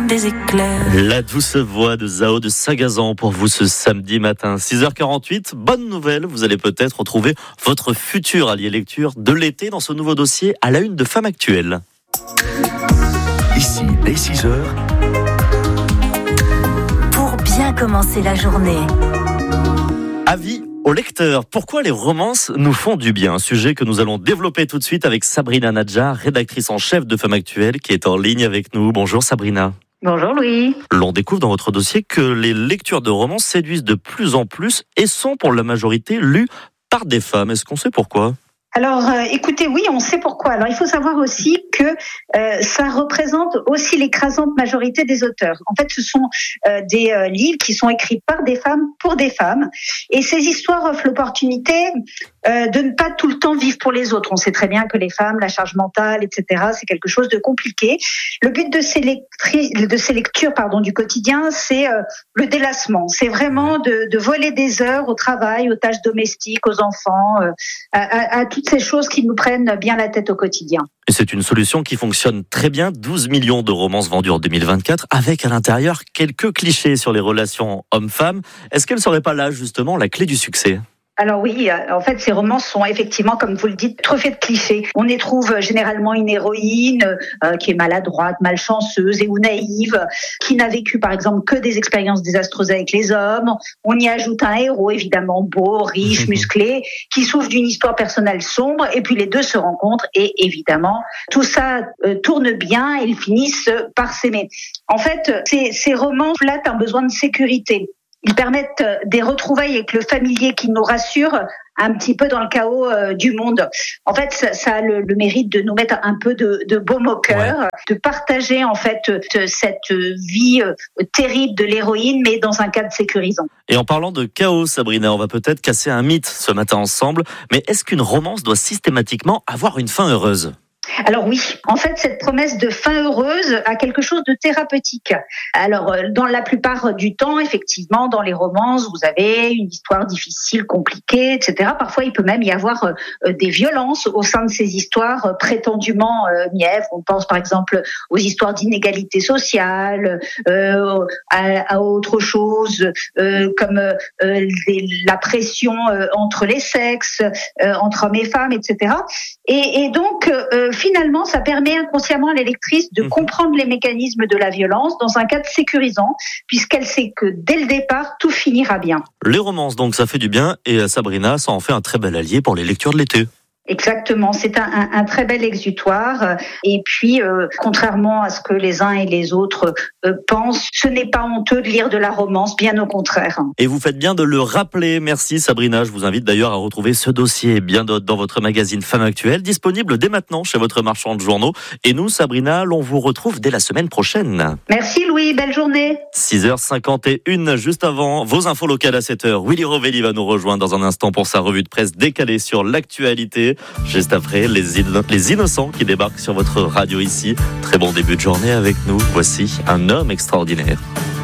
des éclairs. La douce voix de Zao de Sagazan pour vous ce samedi matin. 6h48, bonne nouvelle, vous allez peut-être retrouver votre futur allié lecture de l'été dans ce nouveau dossier à la une de Femmes Actuelles. Ici, dès 6h. Pour bien commencer la journée. Avis aux lecteurs, pourquoi les romances nous font du bien? Un sujet que nous allons développer tout de suite avec Sabrina Nadjar, rédactrice en chef de Femmes Actuelles, qui est en ligne avec nous. Bonjour Sabrina. Bonjour Louis. L'on découvre dans votre dossier que les lectures de romans séduisent de plus en plus et sont pour la majorité lues par des femmes. Est-ce qu'on sait pourquoi ? Alors, écoutez, oui, on sait pourquoi. Alors, il faut savoir aussi que ça représente aussi l'écrasante majorité des auteurs. En fait, ce sont des livres qui sont écrits par des femmes pour des femmes. Et ces histoires offrent l'opportunité de ne pas tout le temps vivre pour les autres. On sait très bien que les femmes, la charge mentale, etc., c'est quelque chose de compliqué. Le but de ces lectures du quotidien, c'est le délassement. C'est vraiment de voler des heures au travail, aux tâches domestiques, aux enfants, à toutes ces choses qui nous prennent bien la tête au quotidien. Et c'est une solution qui fonctionne très bien. 12 millions de romances vendues en 2024, avec à l'intérieur quelques clichés sur les relations hommes-femmes. Est-ce qu'elle ne serait pas là, justement, la clé du succès ? Alors oui, en fait, ces romans sont effectivement, comme vous le dites, truffés de clichés. On y trouve généralement une héroïne qui est maladroite, malchanceuse et ou naïve, qui n'a vécu par exemple que des expériences désastreuses avec les hommes. On y ajoute un héros évidemment beau, riche, musclé, qui souffre d'une histoire personnelle sombre, et puis les deux se rencontrent et évidemment tout ça tourne bien et ils finissent par s'aimer. En fait, ces romans flattent un besoin de sécurité. Ils permettent des retrouvailles avec le familier qui nous rassure un petit peu dans le chaos du monde. En fait, ça a le mérite de nous mettre un peu de baume au cœur, de partager en fait cette vie terrible de l'héroïne, mais dans un cadre sécurisant. Et en parlant de chaos, Sabrina, on va peut-être casser un mythe ce matin ensemble, mais est-ce qu'une romance doit systématiquement avoir une fin heureuse ? Alors oui, en fait, cette promesse de fin heureuse a quelque chose de thérapeutique. Alors, dans la plupart du temps, effectivement, dans les romances, vous avez une histoire difficile, compliquée, etc. Parfois, il peut même y avoir des violences au sein de ces histoires prétendument mièvres. On pense par exemple aux histoires d'inégalité sociale, à autre chose comme la pression entre les sexes, entre hommes et femmes, etc. Et donc, finalement, ça permet inconsciemment à la lectrice de comprendre les mécanismes de la violence dans un cadre sécurisant, puisqu'elle sait que dès le départ, tout finira bien. Les romances, donc, ça fait du bien, et Sabrina, ça en fait un très bel allié pour les lectures de l'été. Exactement, c'est un très bel exutoire. Et puis, contrairement à ce que les uns et les autres pensent, ce n'est pas honteux de lire de la romance, bien au contraire. Et vous faites bien de le rappeler. Merci Sabrina. Je vous invite d'ailleurs à retrouver ce dossier et bien d'autres dans votre magazine Femmes Actuelles, disponible dès maintenant chez votre marchand de journaux. Et nous, Sabrina, l'on vous retrouve dès la semaine prochaine. Merci Louis, belle journée. 6h51, juste avant vos infos locales à 7h. Willy Rovelli va nous rejoindre dans un instant pour sa revue de presse décalée sur l'actualité. Juste après, les innocents qui débarquent sur votre radio ici. Très bon début de journée avec nous. Voici un homme extraordinaire.